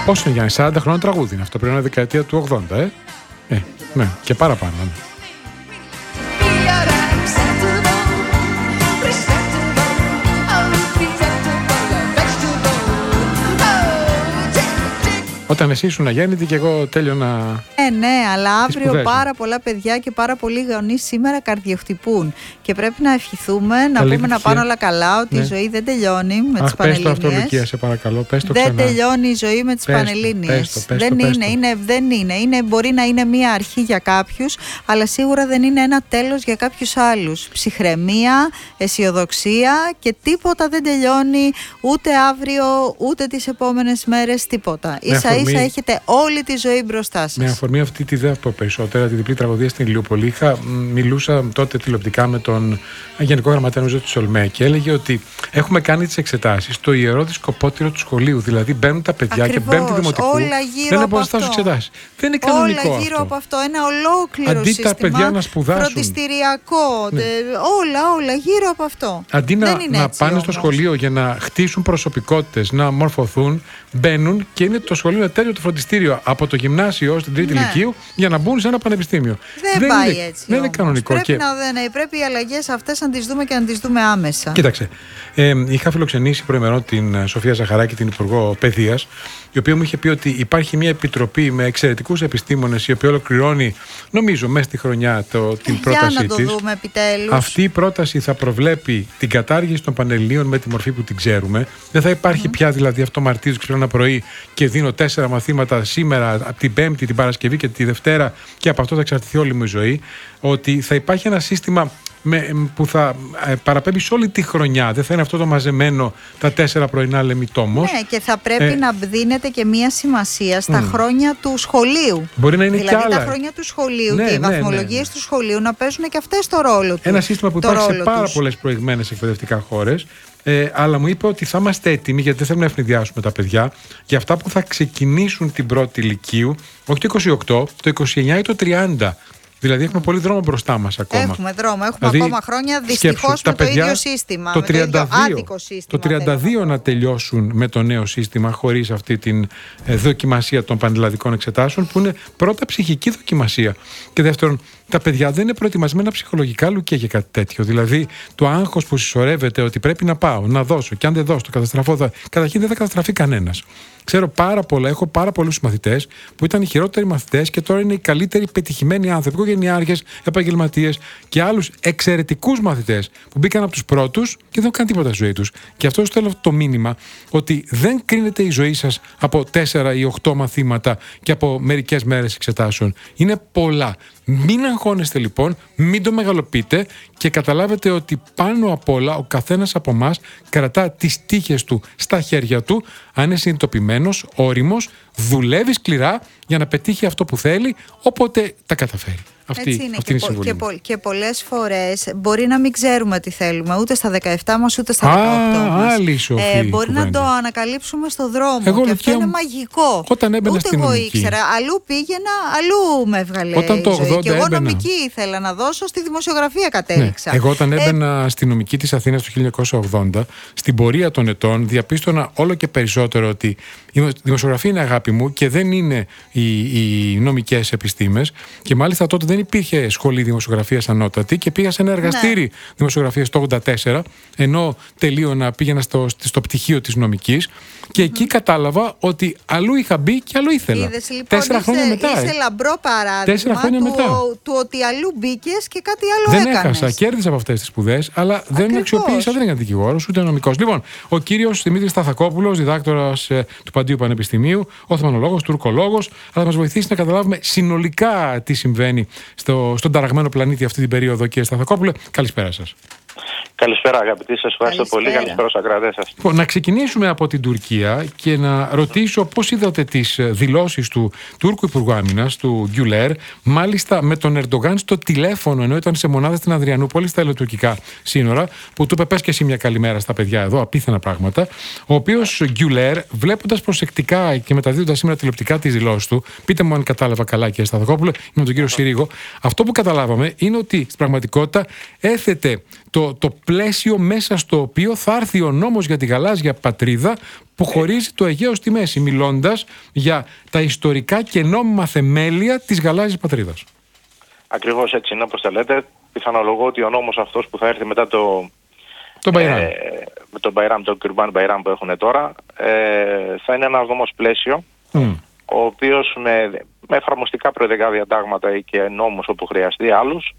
Πόσο είναι, Γιάννη, 40 χρόνια τραγούδι είναι αυτό, πριν είναι δεκαετία του 80, ναι, και παραπάνω. Ναι. Όταν εσύ ήσουν αγέννητη και εγώ τέλειωνα. Ναι, αλλά αύριο πάρα πολλά παιδιά και πάρα πολλοί γονείς σήμερα καρδιοχτυπούν. Και πρέπει να ευχηθούμε, να πούμε να πάνε όλα καλά, ότι η ζωή δεν τελειώνει με τις Πανελλήνιες. Πες το αυτό, Λουκία, σε παρακαλώ, πες το δεν ξανά. τελειώνει η ζωή με τις Πανελλήνιες. Δεν είναι. Μπορεί να είναι μία αρχή για κάποιους, αλλά σίγουρα δεν είναι ένα τέλος για κάποιους άλλους. Ψυχραιμία, αισιοδοξία και τίποτα δεν τελειώνει ούτε αύριο, ούτε τις επόμενες μέρες, τίποτα. Ίσα έχετε όλη τη ζωή μπροστά σας. Με αφορμή αυτή τη ιδέα από περισσότερα, τη διπλή τραγωδία στην Ηλιούπολη, μιλούσα τότε τηλεοπτικά με τον Γενικό Γραμματέα του Ολμέ και έλεγε ότι έχουμε κάνει τις εξετάσεις στο ιερό δισκοπότηρο του σχολείου. Δηλαδή μπαίνουν τα παιδιά. Ακριβώς, και μπαίνουν τη δημοτικού. Όλα γύρω από αυτό. Εξετάσεις. Δεν είναι κανονικό. Όλα γύρω από αυτό. Ένα ολόκληρο αντί σύστημα. Τα παιδιά να σπουδάσουν. Φροντιστηριακό. Ναι. Όλα γύρω από αυτό. Αντί να πάνε στο σχολείο για να χτίσουν προσωπικότητες, να μορφωθούν, μπαίνουν και είναι το σχολείο τέλειο το φροντιστήριο από το γυμνάσιο στην τρίτη ηλικίου για να μπουν σε ένα πανεπιστήμιο. Δεν πάει έτσι. Δεν είναι κανονικό. Πρέπει οι αλλαγές αυτές να τις δούμε και να τις δούμε άμεσα. Κοίταξε. Είχα φιλοξενήσει προημερών την Σοφία Ζαχαράκη, την Υπουργό Παιδείας, η οποία μου είχε πει ότι υπάρχει μια επιτροπή με εξαιρετικούς επιστήμονες, η οποία ολοκληρώνει, νομίζω, μέσα στη χρονιά την πρότασή της. Για να το δούμε επιτέλους. Αυτή η πρόταση θα προβλέπει την κατάργηση των Πανελληνίων με τη μορφή που την ξέρουμε. Δεν θα υπάρχει πια δηλαδή αυτό μαρτύριος ξυπνάω ένα πρωί και δίνω 4 μαθήματα σήμερα, από την Πέμπτη, την Παρασκευή και τη Δευτέρα και από αυτό θα εξαρτηθεί όλη μου η ζωή. Ότι θα υπάρχει ένα σύστημα που θα παραπέμπει σε όλη τη χρονιά. Δεν θα είναι αυτό το μαζεμένο τα 4 πρωινά λεμιτόμος. Ναι, και θα πρέπει να δίνεται και μία σημασία στα χρόνια του σχολείου. Μπορεί να είναι δηλαδή και άλλα. Τα χρόνια του σχολείου και οι βαθμολογίες του σχολείου να παίζουν και αυτές το ρόλο του. Ένα σύστημα που υπάρχει σε πάρα πολλές προηγμένες εκπαιδευτικά χώρες. Αλλά μου είπε ότι θα είμαστε έτοιμοι, γιατί δεν θέλουμε να ευνηδιάσουμε τα παιδιά, για αυτά που θα ξεκινήσουν την πρώτη ηλικίου, όχι το 28, το 29 ή το 30. Δηλαδή έχουμε πολύ δρόμο μπροστά μας ακόμα. Έχουμε δρόμο, έχουμε ακόμα χρόνια δυστυχώς με το ίδιο σύστημα. Το 32, άδικο σύστημα, το 32 να τελειώσουν με το νέο σύστημα χωρίς αυτή την δοκιμασία των πανελλαδικών εξετάσεων, που είναι πρώτα ψυχική δοκιμασία και δεύτερον τα παιδιά δεν είναι προετοιμασμένα ψυχολογικά, Λουκία, για κάτι τέτοιο. Δηλαδή το άγχος που συσσωρεύεται ότι πρέπει να πάω, να δώσω και αν δεν δώσω το καταστραφώ, καταρχήν δεν θα καταστραφεί κανένας. Ξέρω πάρα πολλά, έχω πάρα πολλούς μαθητές που ήταν οι χειρότεροι μαθητές και τώρα είναι οι καλύτεροι πετυχημένοι άνθρωποι, οικογενειάρχες, επαγγελματίες και άλλους εξαιρετικούς μαθητές που μπήκαν από τους πρώτους και δεν έχουν κάνει τίποτα στη ζωή τους. Και αυτό στέλνω το μήνυμα ότι δεν κρίνεται η ζωή σας από 4 ή 8 μαθήματα και από μερικές μέρες εξετάσεων. Είναι πολλά. Μην αγχώνεστε λοιπόν, μην το μεγαλοποιείτε και καταλάβετε ότι πάνω απ' όλα ο καθένας από εμάς κρατά τις τύχες του στα χέρια του, αν είναι συνειδητοποιημένος, όριμος, δουλεύει σκληρά για να πετύχει αυτό που θέλει, όποτε τα καταφέρει. Αυτή είναι η συμβουλή μου. Και πολλές φορές μπορεί να μην ξέρουμε τι θέλουμε, ούτε στα 17 μας, ούτε στα 18 μας. Άλλη σοφή μπορεί να το ανακαλύψουμε στο δρόμο. Εγώ, και αυτό είναι μαγικό. Όταν έμπαινα στην νομική. Ούτε εγώ ήξερα. Αλλού πήγαινα, αλλού με έβγαλε η ζωή. Και εγώ νομική ήθελα να δώσω, στη δημοσιογραφία κατέληξα. Ναι. Εγώ όταν έμπαινα στη νομική της Αθήνας το 1980, στην πορεία των ετών διαπίστωνα όλο και περισσότερο ότι η δημοσιογραφία είναι αγάπη μου και δεν είναι οι νομικές επιστήμες. Και μάλιστα τότε δεν υπήρχε σχολή δημοσιογραφίας ανώτατη και πήγα σε ένα εργαστήρι δημοσιογραφίας το 1984, ενώ τελείωνα, πήγαινα στο πτυχίο της νομικής και εκεί κατάλαβα ότι αλλού είχα μπει και αλλού ήθελα. Είδες, λοιπόν, 4 χρόνια μετά. Είσαι λαμπρό παράδειγμα του ότι αλλού μπήκες και κάτι άλλο έκανες. Δεν έχασα, κέρδισα από αυτές τις σπουδές, αλλά δεν αξιοποίησα, δεν έκανα δικηγόρος ούτε νομικός. Λοιπόν, ο κύριος Δημήτρης Σταθακόπουλος, διδάκτορας του Παντίου Πανεπιστημίου, οθμανολόγος, τουρκολόγος, θα μας βοηθήσει να καταλάβουμε συνολικά τι συμβαίνει στον ταραγμένο πλανήτη αυτή την περίοδο. Κύριε Σταθακόπουλε, καλησπέρα σας. Καλησπέρα αγαπητοί, σας ευχαριστώ πολύ. Καλησπέρα στους ακροατές σας. Λοιπόν, να ξεκινήσουμε από την Τουρκία και να ρωτήσω πώς είδατε τις δηλώσεις του Τούρκου Υπουργού Άμυνας, του Γκιουλέρ, μάλιστα με τον Ερντογάν στο τηλέφωνο, ενώ ήταν σε μονάδα στην Αδριανούπολη, στα ελληνοτουρκικά σύνορα, που του είπε πες και εσύ μια καλημέρα στα παιδιά εδώ, απίθανα πράγματα. Ο οποίος Γκιουλέρ, βλέποντας προσεκτικά και μεταδίδοντας σήμερα τηλεοπτικά τις δηλώσεις του, πείτε μου αν κατάλαβα καλά, κύριε Σταθακόπουλε, με τον κύριο Συρίγο, αυτό που καταλάβαμε είναι ότι στην πραγματικότητα έθετε το πλαίσιο μέσα στο οποίο θα έρθει ο νόμος για τη γαλάζια πατρίδα που χωρίζει το Αιγαίο στη μέση, μιλώντας για τα ιστορικά και νόμιμα θεμέλια της γαλάζιας πατρίδας. Ακριβώς έτσι είναι, όπως τα λέτε. Πιθανολογώ ότι ο νόμος αυτός που θα έρθει μετά με τον Μπαϊράμ, τον Κουρμπάν Μπαϊράμ που έχουν τώρα, θα είναι ένας νόμος πλαίσιο, ο οποίος με εφαρμοστικά προεδρικά διατάγματα ή και νόμους όπου χρειαστεί άλλους,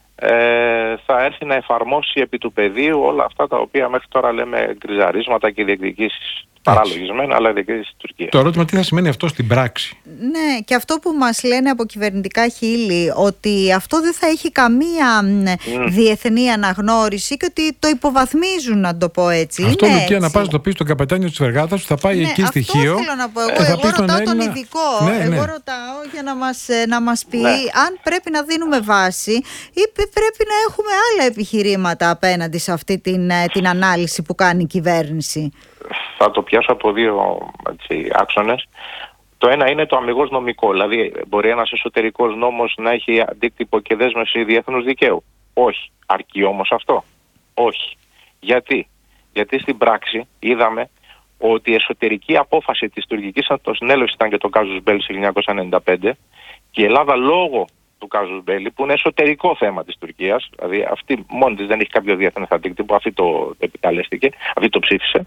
θα έρθει να εφαρμόσει επί του πεδίου όλα αυτά τα οποία μέχρι τώρα λέμε γκριζαρίσματα και διεκδικήσεις. Παραλογισμένα, αλλά διεκδικήσεις της Τουρκίας. Το ερώτημα τι θα σημαίνει αυτό στην πράξη. Ναι, και αυτό που μας λένε από κυβερνητικά χείλη, ότι αυτό δεν θα έχει καμία διεθνή αναγνώριση και ότι το υποβαθμίζουν, να το πω έτσι. Αυτό, Λουκία, να πας να το πεις στον καπετάνιο της φρεγάτας, θα πάει εκεί στοιχείο. Αυτό θέλω να πω. Εγώ ρωτάω τον ειδικό. Εγώ ρωτάω για να μας πει αν πρέπει να δίνουμε βάση ή πρέπει να έχουμε άλλα επιχειρήματα απέναντι σε αυτή την ανάλυση που κάνει η κυβέρνηση. Θα το πιάσω από δύο άξονες. Το ένα είναι το αμιγώς νομικό, δηλαδή μπορεί ένας εσωτερικός νόμος να έχει αντίκτυπο και δέσμευση διεθνούς δικαίου. Όχι. Αρκεί όμως αυτό? Όχι. Γιατί στην πράξη είδαμε ότι η εσωτερική απόφαση της τουρκικής αυτοσυνέλευσης ήταν και το Casus Belli 1995 και η Ελλάδα λόγω του Casus Belli, που είναι εσωτερικό θέμα της Τουρκίας, δηλαδή αυτή μόνη της δεν έχει κάποιο διεθνές αντίκτυπο, αυτή το επικαλέστηκε, αυτή το ψήφισε.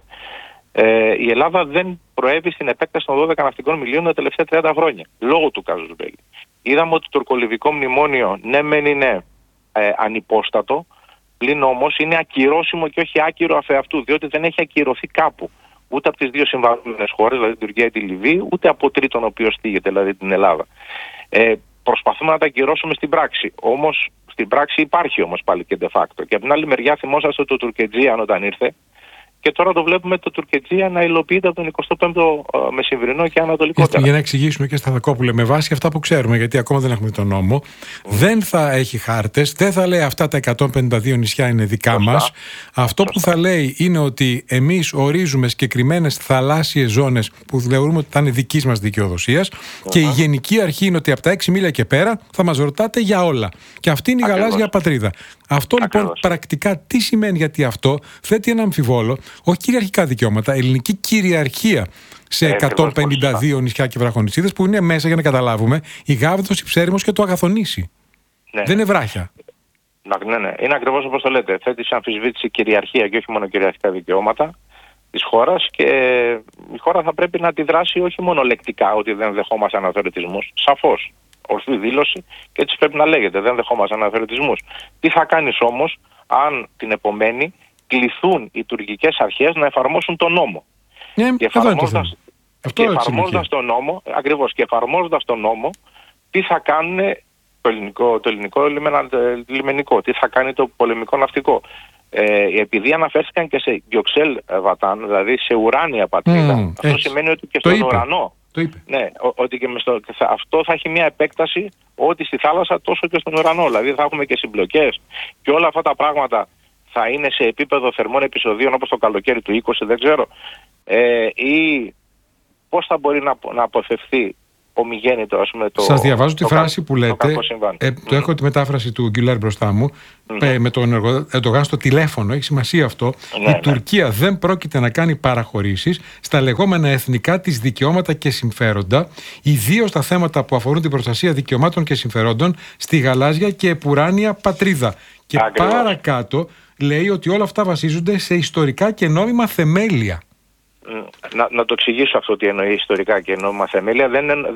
Η Ελλάδα δεν προέβη στην επέκταση των 12 ναυτικών μιλίων τα τελευταία 30 χρόνια, λόγω του Casus Belli. Είδαμε ότι το τουρκολιβικό μνημόνιο ναι μεν είναι ανυπόστατο, πλην όμως είναι ακυρώσιμο και όχι άκυρο αφεαυτού, διότι δεν έχει ακυρωθεί κάπου. Ούτε από τις δύο συμβαλόμενες χώρες, δηλαδή την Τουρκία ή τη Λιβύη, ούτε από τρίτον ο οποίος θίγεται, δηλαδή την Ελλάδα. Προσπαθούμε να τα ακυρώσουμε στην πράξη. Όμως στην πράξη υπάρχει όμως πάλι και de facto. Και από την άλλη μεριά θυμόσαστε το Τουρκετζίαν όταν ήρθε. Και τώρα το βλέπουμε το Τουρκετζία να υλοποιείται από τον 25ο μεσημβρινό και ανατολικότερα. Για να εξηγήσουμε και στα Σταθακόπουλε, με βάση αυτά που ξέρουμε, γιατί ακόμα δεν έχουμε τον νόμο, δεν θα έχει χάρτες, δεν θα λέει αυτά τα 152 νησιά είναι δικά μας. Αυτό που θα λέει είναι ότι εμείς ορίζουμε συγκεκριμένες θαλάσσιες ζώνες που θεωρούμε ότι θα είναι δικής μας δικαιοδοσίας και η γενική αρχή είναι ότι από τα 6 μίλια και πέρα θα μας ρωτάτε για όλα. Και αυτή είναι η γαλάζια πατρίδα. Αυτό λοιπόν πρακτικά τι σημαίνει? Γιατί αυτό θέτει ένα αμφιβόλο, όχι κυριαρχικά δικαιώματα, ελληνική κυριαρχία σε 152 νησιά και βραχονησίδες που είναι μέσα, για να καταλάβουμε, η Γάβδος, η Ψέριμος και το Αγαθονήσι. Ναι. Δεν είναι βράχια. Ναι. Είναι ακριβώς όπως το λέτε. Θέτει σε αμφισβήτηση κυριαρχία και όχι μόνο κυριαρχικά δικαιώματα της χώρας και η χώρα θα πρέπει να αντιδράσει όχι μόνο λεκτικά ότι δεν δεχόμαστε αναθεωρητισμούς. Σαφώς. Ορθή δήλωση και έτσι πρέπει να λέγεται. Δεν δεχόμαστε αναθεωρητισμούς. Τι θα κάνεις όμως αν την επομένη κληθούν οι τουρκικές αρχές να εφαρμόσουν τον νόμο? Και εφαρμόζοντας τον νόμο, ακριβώς, και εφαρμόζοντας τον νόμο, τι θα κάνουν το ελληνικό λιμενικό, τι θα κάνει το πολεμικό ναυτικό. Επειδή αναφέρθηκαν και σε Γιοξέλ Βατάν, δηλαδή σε ουράνια πατρίδα, αυτό σημαίνει ότι και στον ουρανό. Ναι, ότι και αυτό θα έχει μια επέκταση ό,τι στη θάλασσα τόσο και στον ουρανό. Δηλαδή θα έχουμε και συμπλοκές και όλα αυτά τα πράγματα θα είναι σε επίπεδο θερμών επεισοδίων όπως το καλοκαίρι του 20, δεν ξέρω, ή πώς θα μπορεί να αποφευθεί ομιγέννητο, ας πούμε, Σας διαβάζω τη φράση που λέτε, το έχω τη μετάφραση του Γκιουλέρ μπροστά μου, με τον Ερντογάν στο τηλέφωνο, έχει σημασία αυτό. Η Τουρκία δεν πρόκειται να κάνει παραχωρήσεις στα λεγόμενα εθνικά της δικαιώματα και συμφέροντα, ιδίως στα θέματα που αφορούν την προστασία δικαιωμάτων και συμφερόντων στη γαλάζια και επουράνια πατρίδα. Και παρακάτω λέει ότι όλα αυτά βασίζονται σε ιστορικά και νόμιμα θεμέλια. Να το εξηγήσω αυτό τι εννοεί ιστορικά και νόμιμα θεμέλια.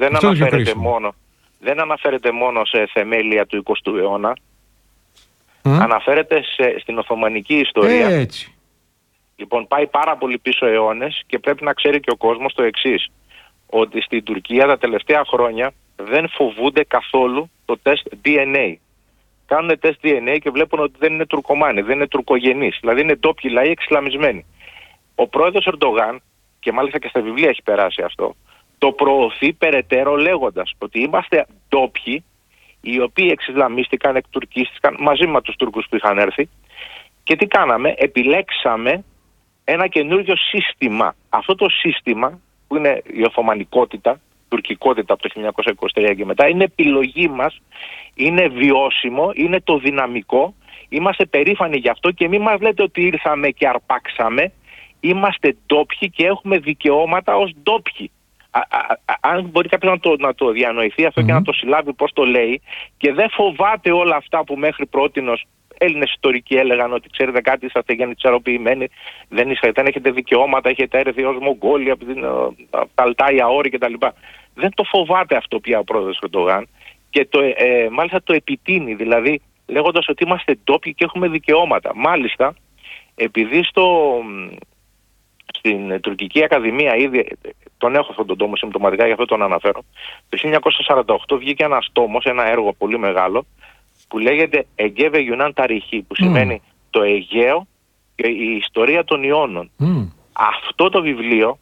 Δεν αναφέρεται μόνο σε θεμέλια του 20ου αιώνα. Αναφέρεται στην Οθωμανική ιστορία. Έτσι. Λοιπόν, πάει πάρα πολύ πίσω αιώνες και πρέπει να ξέρει και ο κόσμος το εξής. Ότι στην Τουρκία τα τελευταία χρόνια δεν φοβούνται καθόλου το τεστ DNA. Κάνουν τεστ DNA και βλέπουν ότι δεν είναι τουρκομάνοι, δεν είναι τουρκογενείς. Δηλαδή είναι ντόπιοι λαοί εξισλαμισμένοι. Ο πρόεδρος Ερντογάν, και μάλιστα και στα βιβλία έχει περάσει αυτό, το προωθεί περαιτέρω λέγοντας ότι είμαστε ντόπιοι οι οποίοι εξισλαμίστηκαν, εκτουρκίστηκαν μαζί με τους Τούρκους που είχαν έρθει. Και τι κάναμε? Επιλέξαμε ένα καινούργιο σύστημα. Αυτό το σύστημα που είναι η Οθωμανικότητα, τουρκικότητα από το 1923 και μετά, είναι επιλογή μας, είναι βιώσιμο, είναι το δυναμικό, είμαστε περήφανοι γι' αυτό και μην μας λέτε ότι ήρθαμε και αρπάξαμε. είμαστε ντόπιοι και έχουμε δικαιώματα ως ντόπιοι. Αν μπορεί κάποιος να το διανοηθεί αυτό και να το συλλάβει πώς το λέει, και δεν φοβάται όλα αυτά που μέχρι πρότινος Έλληνες ιστορικοί έλεγαν ότι ξέρετε κάτι, είσαστε γενιτσαροποιημένοι, δεν έχετε δικαιώματα, έχετε έρθει ως Μογγόλοι από τα Αλτάια όρη κτλ. Δεν το φοβάται αυτό πια ο πρόεδρος Ερντογάν και μάλιστα το επιτείνει, δηλαδή λέγοντας ότι είμαστε ντόπιοι και έχουμε δικαιώματα. Μάλιστα, επειδή στην Τουρκική Ακαδημία ήδη τον έχω αυτόν τον τόμο συμπτωματικά, γι' αυτό τον αναφέρω, το 1948 βγήκε ένας τόμος, ένα έργο πολύ μεγάλο, που λέγεται Αιγαίου Ιουνάν Ταριχή, που σημαίνει το Αιγαίο και η ιστορία των Ιώνων. Αυτό το βιβλίο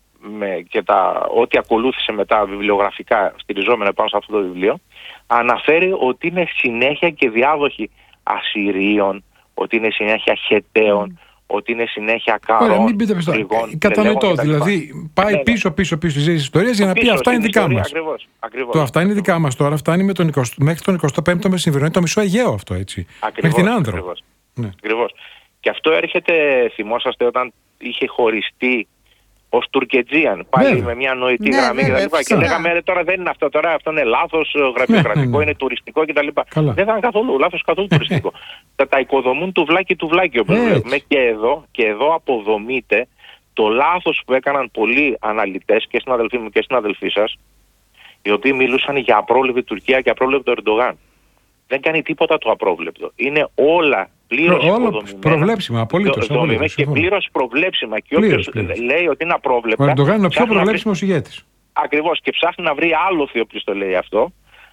και ό,τι ακολούθησε μετά βιβλιογραφικά στηριζόμενα πάνω σε αυτό το βιβλίο, αναφέρει ότι είναι συνέχεια και διάδοχη Ασσυρίων, ότι είναι συνέχεια Χεταίων, ότι είναι συνέχεια Καρών, μην πείτε κατανοητό, δηλαδή πάει πίσω η ιστορία για να πει αυτά είναι δικά μας. Ακριβώς. Το αυτά είναι δικά μας τώρα, φτάνει μέχρι τον 25ο μεσημβρινό, είναι το μισό Αιγαίο αυτό, έτσι. Μέχρι την Άνδρο. Ακριβώς. Και αυτό έρχεται, θυμόσαστε, όταν είχε χωριστεί ως Τουρκετζίαν, πάλι με μια νοητή γραμμή και λέγαμε τώρα δεν είναι αυτό, τώρα αυτό είναι λάθος γραφειοκρατικό, είναι τουριστικό κτλ. Δεν ήταν καθόλου λάθος, καθόλου τουριστικό. Τα οικοδομούν τουβλάκι όπως βλέπουμε, και εδώ αποδομείται το λάθος που έκαναν πολλοί αναλυτές και συναδελφοί μου και συναδελφοί σας, οι οποίοι μιλούσαν για απρόβλεπτη Τουρκία και απρόβλεπτο Ερντογάν. Δεν κάνει τίποτα το απρόβλεπτο. Είναι όλα πλήρως προβλέψιμα, απολύτως. Και πλήρως προβλέψιμα. Και όποιος λέει ότι είναι απρόβλεπτα. Ο Ερντογάν είναι ο πιο προβλέψιμος ηγέτης. Ακριβώς. Και ψάχνει να βρει άλοθη όποιος το λέει αυτό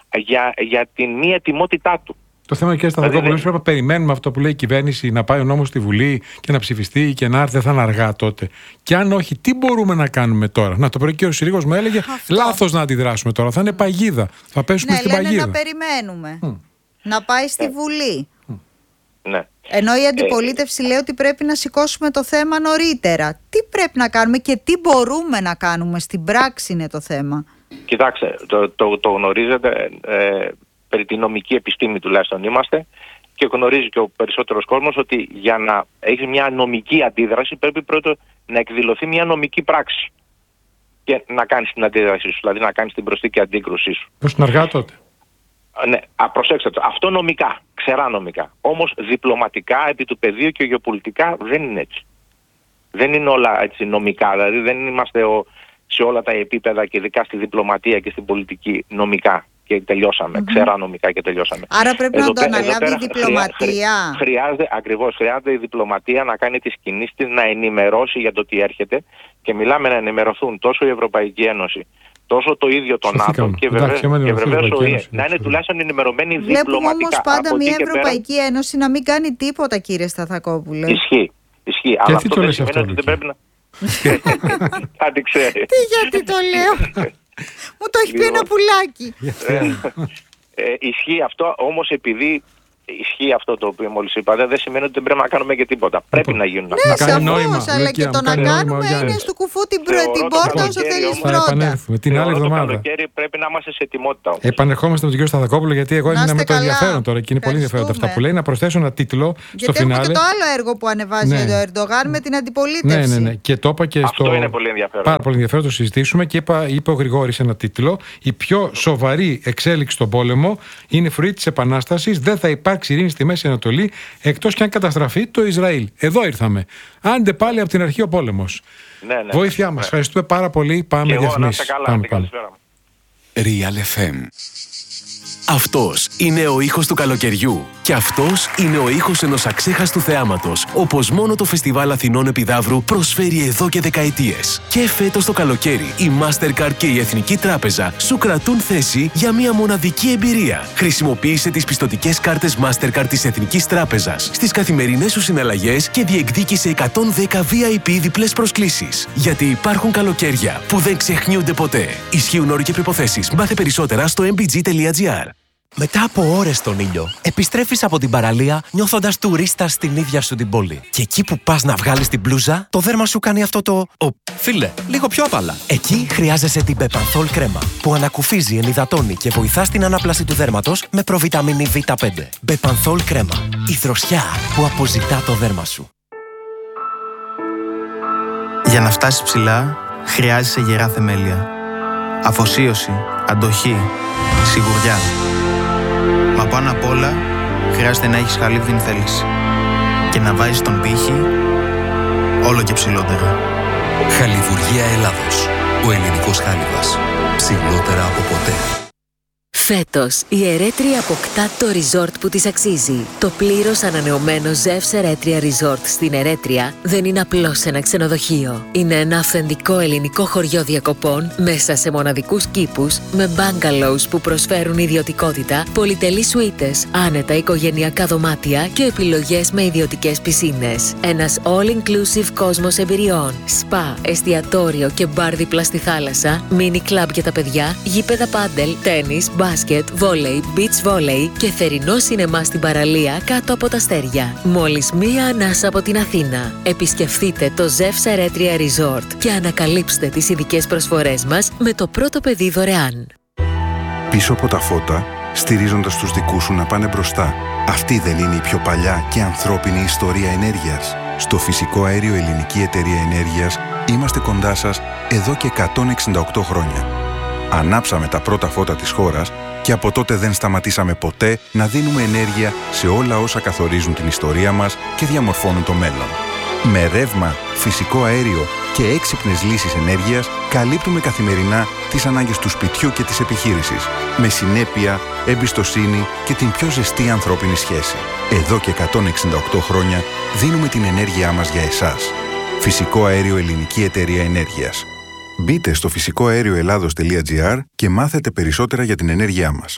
για την μη ετοιμότητά του. Το θέμα, κύριε Σταθακόπουλο, πρέπει να περιμένουμε αυτό που λέει η κυβέρνηση, να πάει ο νόμος στη Βουλή και να ψηφιστεί και να έρθει, δεν θα είναι αργά τότε. Και αν όχι, τι μπορούμε να κάνουμε τώρα? Να, το πρωί και ο Συρίγος μου έλεγε λάθος να αντιδράσουμε τώρα. Θα είναι παγίδα. Θα πέσουμε στην παγίδα. Να περιμένουμε. Να πάει στη Βουλή. Ναι. Ενώ η αντιπολίτευση λέει ότι πρέπει να σηκώσουμε το θέμα νωρίτερα. Τι πρέπει να κάνουμε και τι μπορούμε να κάνουμε? Στην πράξη είναι το θέμα. Κοιτάξτε, το γνωρίζετε, περί τη νομική επιστήμη τουλάχιστον είμαστε, και γνωρίζει και ο περισσότερος κόσμος ότι για να έχει μια νομική αντίδραση πρέπει πρώτα να εκδηλωθεί μια νομική πράξη και να κάνεις την αντίδραση σου, δηλαδή να κάνεις την προσθήκη αντίκρουσή σου. Πώς είναι αργά τότε? Ναι, προσέξτε το. Αυτό νομικά, ξερά νομικά. Όμως διπλωματικά, επί του πεδίου και γεωπολιτικά δεν είναι έτσι. Δεν είναι όλα έτσι νομικά, δηλαδή δεν είμαστε σε όλα τα επίπεδα και ειδικά στη διπλωματία και στην πολιτική νομικά και τελειώσαμε. Ξερά νομικά και τελειώσαμε. Άρα πρέπει να το αναλάβει η διπλωματία. Χρειάζεται η διπλωματία να κάνει τις κινήσεις της, να ενημερώσει για το τι έρχεται, και μιλάμε να ενημερωθούν τόσο η Ευρωπαϊκή Ένωση, τόσο το ίδιο το ΝΑΤΟ και βεβαίως ο ΙΕ. Να είναι τουλάχιστον ενημερωμένοι διπλωματικά. Βλέπουμε όμως πάντα μια Ευρωπαϊκή Ένωση να μην κάνει τίποτα, κύριε Σταθακόπουλε. Ισχύει. Και Αλλά αυτό δεν σημαίνει ότι δεν πρέπει να... Κάτι ξέρει. Γιατί το λέω? Μου το έχει πει ένα πουλάκι. Ισχύει αυτό, όμως επειδή ισχύει αυτό το οποίο μόλις είπατε, δεν σημαίνει ότι δεν πρέπει να κάνουμε και τίποτα. Πρέπει να γίνουν αυτά. Ναι, σαφώς, αλλά και το να κάνουμε είναι στο κουφού την πόρτα όσο θέλεις πρώτα. Θα επανέλθουμε την άλλη εβδομάδα. Το καλοκαίρι πρέπει να είμαστε σε ετοιμότητα. Επανερχόμαστε με τον κύριο Σταθακόπουλο, γιατί εγώ έγινα με το ενδιαφέρον τώρα και είναι πολύ ενδιαφέροντα αυτά που λέει. Να προσθέσω ένα τίτλο στο φινάλε. Γιατί έχουμε και το άλλο έργο που ανεβάζει ο Ερντογάν με την αντιπολίτευση. Ναι. Και το είπα και αυτό είναι πολύ ενδιαφέρον. Πάρα πολύ ενδιαφέρον, το συζητήσουμε, και είπε ο Γρηγόρης ένα τίτλο. Η πιο σοβαρή εξέλιξη στον πόλεμο είναι φρουρή της Επανάστασης. Δεν θα υπάρξει ειρήνη στη Μέση Ανατολή εκτός και αν καταστραφεί το Ισραήλ. Εδώ ήρθαμε. Άντε πάλι από την αρχή ο πόλεμος. Ναι. Βοήθειά μας. Ευχαριστούμε πάρα πολύ. Πάμε διαφημίσεις. Πάμε. Real FM. Αυτός είναι ο ήχος του καλοκαιριού. Και αυτός είναι ο ήχος ενός αξέχαστου θεάματος, όπως μόνο το Φεστιβάλ Αθηνών Επιδαύρου προσφέρει εδώ και δεκαετίες. Και φέτος το καλοκαίρι, η Mastercard και η Εθνική Τράπεζα σου κρατούν θέση για μια μοναδική εμπειρία. Χρησιμοποίησε τις πιστωτικές κάρτες Mastercard της Εθνικής Τράπεζας στις καθημερινές σου συναλλαγές και διεκδίκησε 110 VIP διπλές προσκλήσεις. Γιατί υπάρχουν καλοκαίρια που δεν ξεχνιούνται ποτέ. Ισχύουν όροι και προϋποθέσεις. Μάθε περισσότερα στο mbg.gr. Μετά από ώρες στον ήλιο, επιστρέφεις από την παραλία νιώθοντας τουρίστας στην ίδια σου την πόλη. Και εκεί που πας να βγάλεις την μπλούζα, το δέρμα σου κάνει αυτό το... Φίλε, λίγο πιο απαλά. Εκεί χρειάζεσαι την Bepanthol κρέμα, που ανακουφίζει, ενυδατώνει και βοηθά στην ανάπλαση του δέρματος με προβιταμίνη Β5. Bepanthol κρέμα. Η δροσιά που αποζητά το δέρμα σου. Για να φτάσεις ψηλά, χρειάζεσαι γερά θεμέλια. Αφοσίωση, αντοχή, σιγουριά. Μα πάνω απ' όλα, χρειάζεται να έχεις χαλίβδινη θέληση. Και να βάζεις τον πύχη όλο και ψηλότερα. Χαλιβουργία Ελλάδος. Ο ελληνικός χάλιβας. Ψηλότερα από ποτέ. Φέτος, η Ερέτρια αποκτά το resort που της αξίζει. Το πλήρως ανανεωμένο Ζεύς Ερέτρια Resort στην Ερέτρια δεν είναι απλώς ένα ξενοδοχείο. Είναι ένα αυθεντικό ελληνικό χωριό διακοπών μέσα σε μοναδικούς κήπους, με bungalows που προσφέρουν ιδιωτικότητα, πολυτελείς σουίτες, άνετα οικογενειακά δωμάτια και επιλογές με ιδιωτικές πισίνες. Ένας all-inclusive κόσμος εμπειριών, σπα, εστιατόριο και μπαρ δίπλα στη θάλασσα, mini club για τα παιδιά, γήπεδα πάντελ, τένις, μπάσκετ, βόλεϊ, beach volley και θερινό σινεμά στην παραλία κάτω από τα αστέρια. Μόλις μία ανάσα από την Αθήνα. Επισκεφτείτε το Ζεύς Ερέτρια Resort και ανακαλύψτε τις ειδικές προσφορές μας με το πρώτο παιδί δωρεάν. Πίσω από τα φώτα, στηρίζοντας τους δικούς σου να πάνε μπροστά. Αυτή δεν είναι η πιο παλιά και ανθρώπινη ιστορία ενέργειας? Στο Φυσικό Αέριο Ελληνική Εταιρεία Ενέργειας είμαστε κοντά σας εδώ και 168 χρόνια. Ανάψαμε τα πρώτα φώτα της χώρας και από τότε δεν σταματήσαμε ποτέ να δίνουμε ενέργεια σε όλα όσα καθορίζουν την ιστορία μας και διαμορφώνουν το μέλλον. Με ρεύμα, φυσικό αέριο και έξυπνες λύσεις ενέργειας καλύπτουμε καθημερινά τις ανάγκες του σπιτιού και της επιχείρησης, με συνέπεια, εμπιστοσύνη και την πιο ζεστή ανθρώπινη σχέση. Εδώ και 168 χρόνια δίνουμε την ενέργειά μας για εσάς. Φυσικό Αέριο Ελληνική Εταιρεία Ενέργειας. Μπείτε στο φυσικοαέρioελλάδος.gr και μάθετε περισσότερα για την ενέργειά μας.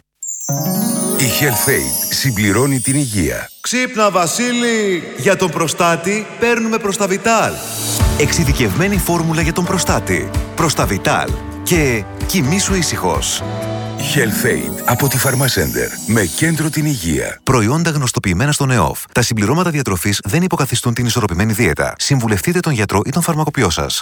Η Health-Aid συμπληρώνει την υγεία. Ξύπνα Βασίλη! Για τον προστάτη παίρνουμε Προσταβιτάλ. Εξειδικευμένη φόρμουλα για τον προστάτη. Προσταβιτάλ. Και κοιμήσου ήσυχος. Health-Aid από τη Pharmacenter. Με κέντρο την υγεία. Προϊόντα γνωστοποιημένα στον ΕΟΦ. Τα συμπληρώματα διατροφής δεν υποκαθιστούν την ισορροπημένη δίαιτα. Συμβουλευτείτε τον γιατρό ή τον φαρμακοποιό σας.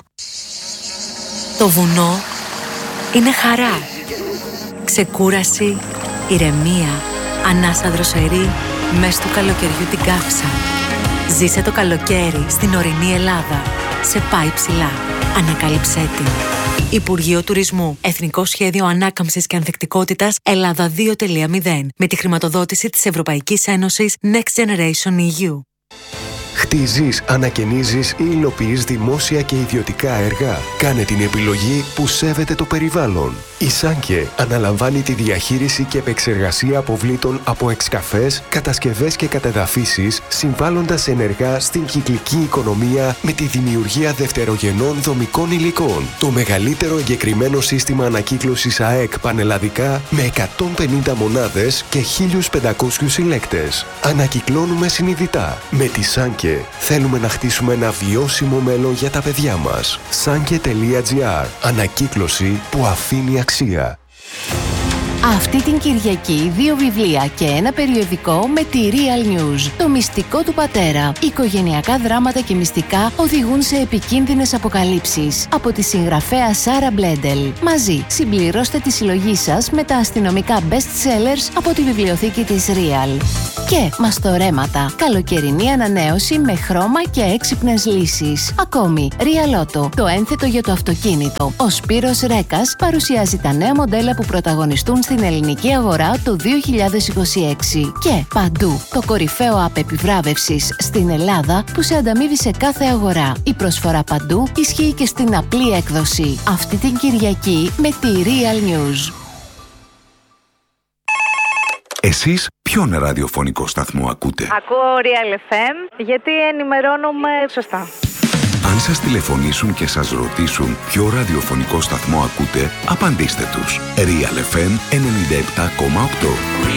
Το βουνό είναι χαρά, ξεκούραση, ηρεμία, ανάσα δροσερή, μες του καλοκαιριού την καύσα. Ζήσε το καλοκαίρι στην ορεινή Ελλάδα. Σε πάει ψηλά. Ανακάλυψέ την. Υπουργείο Τουρισμού. Εθνικό Σχέδιο Ανάκαμψης και Ανθεκτικότητας Ελλάδα 2.0. Με τη χρηματοδότηση της Ευρωπαϊκής Ένωσης Next Generation EU. Χτίζεις, ανακαινίζεις ή υλοποιείς δημόσια και ιδιωτικά έργα. Κάνε την επιλογή που σέβεται το περιβάλλον. Η Σάνκε αναλαμβάνει τη διαχείριση και επεξεργασία αποβλήτων από εξκαφές, κατασκευές και κατεδαφίσεις, συμβάλλοντας ενεργά στην κυκλική οικονομία με τη δημιουργία δευτερογενών δομικών υλικών. Το μεγαλύτερο εγκεκριμένο σύστημα ανακύκλωσης ΑΕΚ πανελλαδικά με 150 μονάδες και 1.500 συλλέκτες. Ανακυκλώνουμε συνειδητά. Με τη Σάνκε θέλουμε να χτίσουμε ένα βιώσιμο μέλλον για τα παιδιά μας. Sanke.gr. Ανακύκλωση που αφήνει αξία. Αυτή την Κυριακή 2 βιβλία και ένα περιοδικό με τη Real News. Το μυστικό του πατέρα. Οικογενειακά δράματα και μυστικά οδηγούν σε επικίνδυνες αποκαλύψεις. Από τη συγγραφέα Σάρα Μπλέντελ. Μαζί συμπληρώστε τη συλλογή σας με τα αστυνομικά best sellers από τη βιβλιοθήκη της Real. Και μαστορέματα. Καλοκαιρινή ανανέωση με χρώμα και έξυπνες λύσεις. Ακόμη, Real Auto. Το ένθετο για το αυτοκίνητο. Ο Σπύρος Ρέκας παρουσιάζει τα νέα μοντέλα που πρωταγωνιστούν στην ελληνική αγορά το 2026. Και παντού, το κορυφαίο app επιβράβευσης στην Ελλάδα που σε ανταμείβει σε κάθε αγορά. Η προσφορά παντού ισχύει και στην απλή έκδοση. Αυτή την Κυριακή με τη Real News. Εσείς ποιον ραδιοφωνικό σταθμό ακούτε? Ακούω Real FM γιατί ενημερώνομαι σωστά. Αν σας τηλεφωνήσουν και σας ρωτήσουν ποιο ραδιοφωνικό σταθμό ακούτε, απαντήστε τους. Real FM 97,8.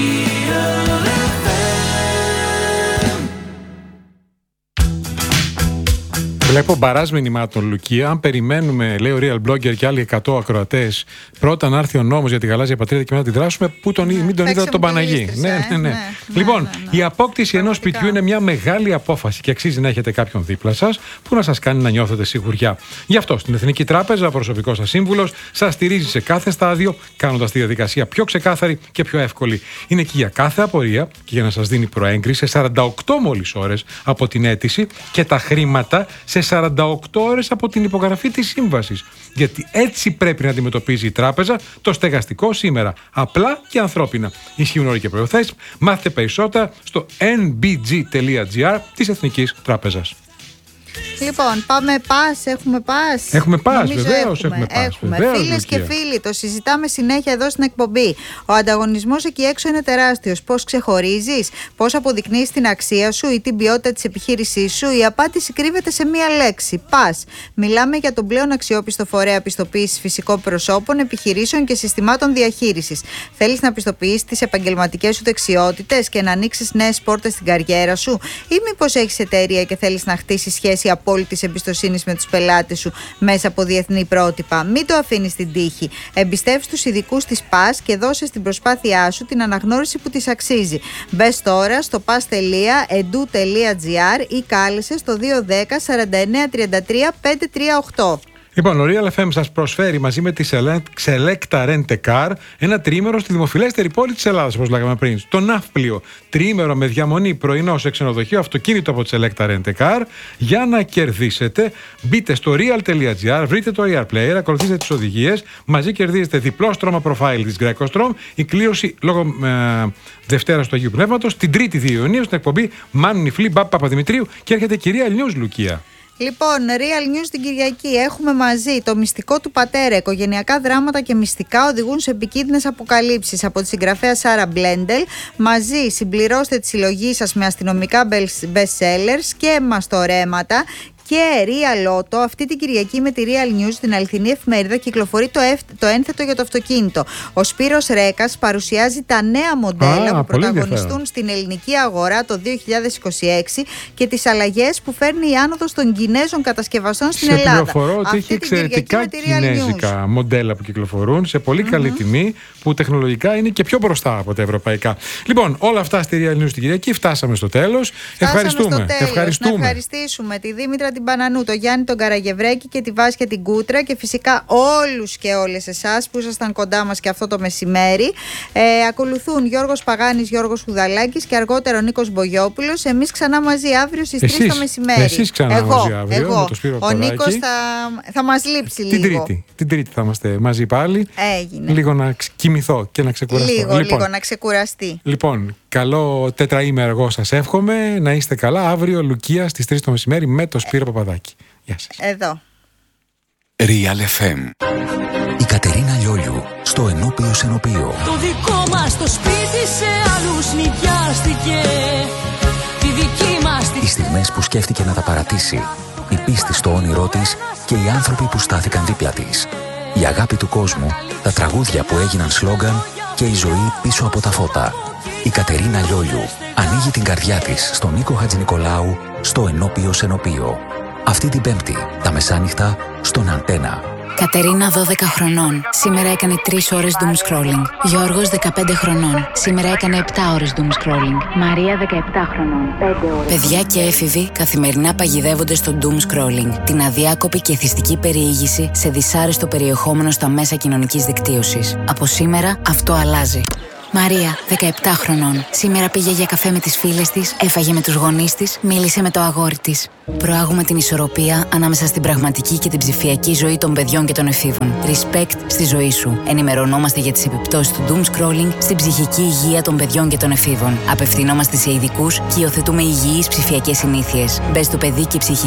Βλέπω μπαράζ μηνυμάτων, Λουκία. Αν περιμένουμε, λέει ο Real Blogger και άλλοι 100 ακροατές, πρώτα να έρθει ο νόμος για τη γαλάζια πατρίδα και μετά να τη δράσουμε, μην τον είδα τον Παναγί. Ναι. Λοιπόν, η απόκτηση ενός σπιτιού είναι μια μεγάλη απόφαση και αξίζει να έχετε κάποιον δίπλα σας που να σας κάνει να νιώθετε σιγουριά. Γι' αυτό στην Εθνική Τράπεζα, ο προσωπικός σας σύμβουλος σας στηρίζει σε κάθε στάδιο, κάνοντας τη διαδικασία πιο ξεκάθαρη και πιο εύκολη. Είναι εκεί για κάθε απορία και για να σας δίνει προέγκριση σε 48 μόλις ώρες από την αίτηση και τα χρήματα σε 48 ώρες από την υπογραφή της σύμβασης. Γιατί έτσι πρέπει να αντιμετωπίζει η τράπεζα το στεγαστικό σήμερα. Απλά και ανθρώπινα. Ισχύουν όροι και προϋποθέσεις. Μάθετε περισσότερα στο nbg.gr της Εθνικής Τράπεζας. Λοιπόν, πάμε πας, έχουμε πας. Έχουμε πας, βεβαίως έχουμε πας. Φίλες και φίλοι, το συζητάμε συνέχεια εδώ στην εκπομπή. Ο ανταγωνισμός εκεί έξω είναι τεράστιος. Πώς ξεχωρίζεις, πώς αποδεικνύεις την αξία σου ή την ποιότητα της επιχείρησής σου? Η απάντηση κρύβεται σε μία λέξη: πας. Μιλάμε για τον πλέον αξιόπιστο φορέα πιστοποίησης φυσικών προσώπων, επιχειρήσεων και συστημάτων διαχείρισης. Θέλεις να πιστοποιήσεις τις επαγγελματικές σου δεξιότητες και να ανοίξεις νέες πόρτες στην καριέρα σου? Ή μήπως έχεις εταιρεία και θέλεις να χτίσεις σχέση απόλυτης εμπιστοσύνης με τους πελάτες σου μέσα από διεθνή πρότυπα? Μην το αφήνεις στην τύχη. Εμπιστεύσεις τους ειδικούς της ΠΑΣ και δώσε στην προσπάθειά σου την αναγνώριση που της αξίζει. Μπες τώρα στο pas.edu.gr ή κάλεσε στο 210 49 33 538. Λοιπόν, ο Real FM σας προσφέρει μαζί με τη Selecta Rent a Car ένα τριήμερο στη δημοφιλέστερη πόλη της Ελλάδας, όπως λέγαμε πριν, στο Ναύπλιο. Τριήμερο με διαμονή πρωινό σε ξενοδοχείο, αυτοκίνητο από τη Selecta Rent a Car. Για να κερδίσετε, μπείτε στο real.gr, βρείτε το Real Player, ακολουθήστε τις οδηγίες. Μαζί κερδίζετε διπλό στρώμα προφάιλ της Greco-Strom, η κλήρωση λόγω Δευτέρα του Αγίου Πνεύματος, την 3η 2 Ιουνίου στην εκπομπή Μάνου Νιφλή Μπαπ Παπαδημητρίου και έρχεται η κυρία News Λουκία. Λοιπόν, Real News την Κυριακή έχουμε μαζί το μυστικό του πατέρα. Οικογενειακά δράματα και μυστικά οδηγούν σε επικίνδυνες αποκαλύψεις από τη συγγραφέα Σάρα Μπλέντελ. Μαζί συμπληρώστε τη συλλογή σας με αστυνομικά best sellers και μαστορέματα. Και Real Auto, αυτή την Κυριακή με τη Real News, την αληθινή εφημερίδα, κυκλοφορεί το ένθετο για το αυτοκίνητο. Ο Σπύρος Ρέκας παρουσιάζει τα νέα μοντέλα που πρωταγωνιστούν στην ελληνική αγορά το 2026 και τις αλλαγές που φέρνει η άνοδος των Κινέζων κατασκευαστών στην Ελλάδα. Σε πληροφορώ ότι έχει εξαιρετικά κινέζικα μοντέλα που κυκλοφορούν σε πολύ καλή τιμή, που τεχνολογικά είναι και πιο μπροστά από τα ευρωπαϊκά. Λοιπόν, όλα αυτά στη Real News την Κυριακή. Φτάσαμε στο τέλος. Ευχαριστούμε. Να ευχαριστήσουμε τη Δήμητρα την Πανανού, το Γιάννη τον Καραγευρέκη και τη Βάσια την Κούτρα και φυσικά όλους και όλες εσάς που ήσασταν κοντά μας και αυτό το μεσημέρι. Ακολουθούν Γιώργος Παγάνης, Γιώργος Χουδαλάκης και αργότερα ο Νίκος Μπογιόπουλος. Εμείς ξανά μαζί αύριο στις 3 το μεσημέρι. Εσείς ξανά μαζί αύριο με το Σπύρο ο Νίκος θα μας λείψει λίγο. Την Τρίτη θα είμαστε μαζί πάλι. Έγινε. Λίγο να κοιμηθώ και να ξεκουραστώ. Λίγο να ξεκουραστεί. Λοιπόν, καλό τετραήμερο σας εύχομαι. Να είστε καλά. Αύριο Λουκία στις 3 το μεσημέρι με το Σπύρο Παπαδάκη. Γεια σας. Εδώ. Real FM. Η Κατερίνα Λιόλιου στο ενώπιο σενοπείο. Το δικό μας το σπίτι σε άλλους νοικιάστηκε. Τη δική μας τη... Οι στιγμές που σκέφτηκε να τα παρατήσει, η πίστη στο όνειρό της και οι άνθρωποι που στάθηκαν δίπλα της. Η αγάπη του κόσμου, τα τραγούδια που έγιναν σλόγγαν και η ζωή πίσω από τα φώτα. Η Κατερίνα Λιόλιου ανοίγει την καρδιά της στον Νίκο Χατζηνικολάου στο ενώπιο σενοπείο. Αυτή την Πέμπτη, τα μεσάνυχτα, στον Αντένα. Κατερίνα 12 χρονών. Σήμερα έκανε 3 ώρες doom scrolling. Γιώργος 15 χρονών. Σήμερα έκανε 7 ώρες doom scrolling. Μαρία 17 χρονών. 5 ώρες. Παιδιά και έφηβοι καθημερινά παγιδεύονται στο doom scrolling. Την αδιάκοπη και εθιστική περιήγηση σε δυσάρεστο περιεχόμενο στα μέσα κοινωνικής δικτύωσης. Από σήμερα αυτό αλλάζει. Μαρία, 17 χρονών. Σήμερα πήγε για καφέ με τις φίλες της, έφαγε με τους γονείς της, μίλησε με το αγόρι της. Προάγουμε την ισορροπία ανάμεσα στην πραγματική και την ψηφιακή ζωή των παιδιών και των εφήβων. Respect στη ζωή σου. Ενημερωνόμαστε για τις επιπτώσεις του doom scrolling στην ψυχική υγεία των παιδιών και των εφήβων. Απευθυνόμαστε σε ειδικούς και υιοθετούμε υγιείς ψηφιακές συνήθειες. Μπες στο παιδί και ψυχική